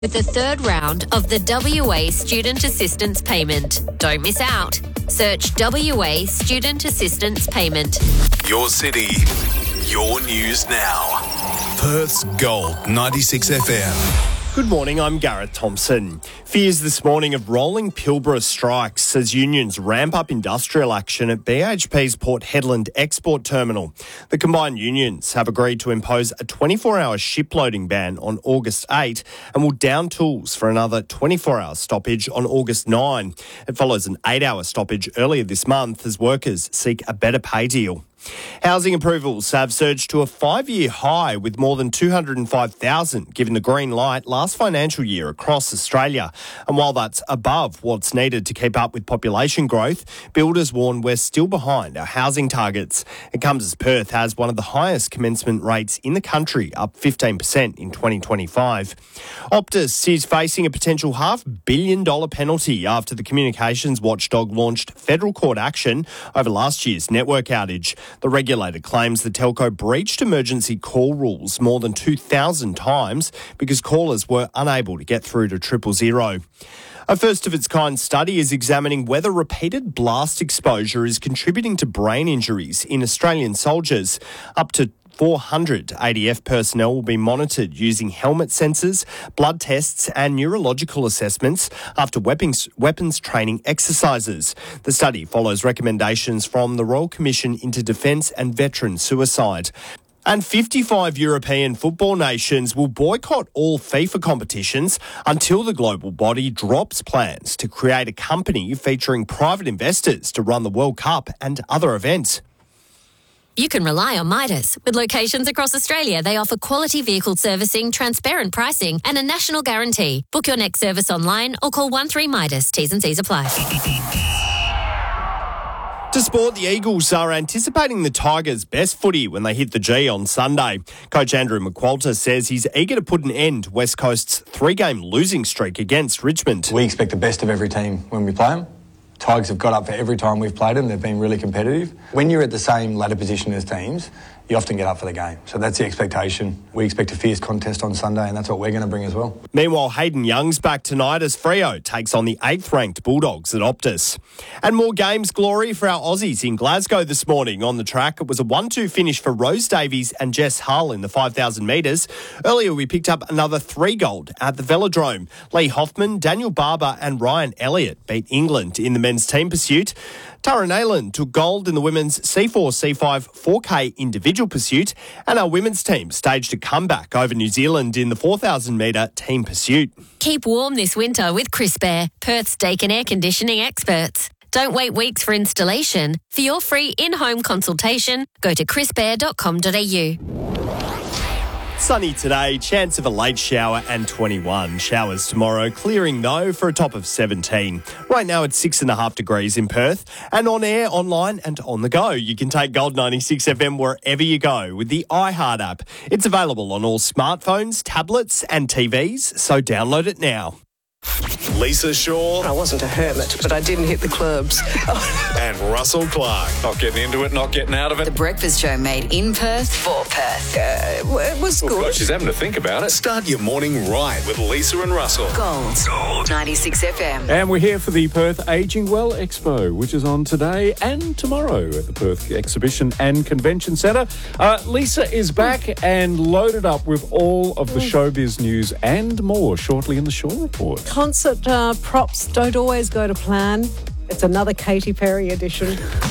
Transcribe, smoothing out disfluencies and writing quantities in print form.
with the third round of the WA Student Assistance Payment. Don't miss out. Search WA Student Assistance Payment. Your city, your news now. Perth's Gold 96 FM. Good morning, I'm Gareth Thompson. Fears this morning of rolling Pilbara strikes as unions ramp up industrial action at BHP's Port Hedland export terminal. The combined unions have agreed to impose a 24-hour ship loading ban on August 8 and will down tools for another 24-hour stoppage on August 9. It follows an 8-hour stoppage earlier this month as workers seek a better pay deal. Housing approvals have surged to a 5-year high with more than 205,000 given the green light last financial year across Australia. And while that's above what's needed to keep up with population growth, builders warn we're still behind our housing targets. It comes as Perth has one of the highest commencement rates in the country, up 15% in 2025. Optus is facing a potential $500 million penalty after the communications watchdog launched federal court action over last year's network outage. The regulator claims the telco breached emergency call rules more than 2,000 times because callers were unable to get through to 000. A first-of-its-kind study is examining whether repeated blast exposure is contributing to brain injuries in Australian soldiers. Up to 400 ADF personnel will be monitored using helmet sensors, blood tests and neurological assessments after weapons training exercises. The study follows recommendations from the Royal Commission into Defence and Veteran Suicide. And 55 European football nations will boycott all FIFA competitions until the global body drops plans to create a company featuring private investors to run the World Cup and other events. You can rely on Midas. With locations across Australia, they offer quality vehicle servicing, transparent pricing and a national guarantee. Book your next service online or call 13Midas. T's and C's apply. To sport, the Eagles are anticipating the Tigers' best footy when they hit the G on Sunday. Coach Andrew McQualter says he's eager to put an end to West Coast's 3-game losing streak against Richmond. We expect the best of every team when we play them. Tigers have got up for every time we've played them. They've been really competitive. When you're at the same ladder position as teams, you often get up for the game. So that's the expectation. We expect a fierce contest on Sunday, and that's what we're going to bring as well. Meanwhile, Hayden Young's back tonight as Freo takes on the 8th-ranked Bulldogs at Optus. And more games glory for our Aussies in Glasgow this morning. On the track, it was a 1-2 finish for Rose Davies and Jess Hull in the 5,000 metres. Earlier, we picked up another 3 gold at the Velodrome. Lee Hoffman, Daniel Barber and Ryan Elliott beat England in the men's team pursuit. Tara Nayland took gold in the women's C4, C5, 4K individual pursuit, and our women's team staged a comeback over New Zealand in the 4,000-metre team pursuit. Keep warm this winter with Crisp Air, Perth's Daikin air conditioning experts. Don't wait weeks for installation. For your free in-home consultation, go to crispair.com.au. Sunny today, chance of a late shower and 21. Showers tomorrow, clearing though for a top of 17. Right now it's 6.5 degrees in Perth. And on air, online and on the go, you can take Gold 96 FM wherever you go with the iHeart app. It's available on all smartphones, tablets and TVs, so download it now. Lisa Shaw. I wasn't a hermit, but I didn't hit the clubs. And Russell Clark. Not getting into it, not getting out of it. The Breakfast Show made in Perth for Perth. It was good. God, she's having to think about it. Start your morning right with Lisa and Russell. Gold 96 FM. And we're here for the Perth Ageing Well Expo, which is on today and tomorrow at the Perth Exhibition and Convention Centre. Lisa is back and loaded up with all of the showbiz news and more shortly in the Shaw Report. Concert props don't always go to plan. It's another Katy Perry edition.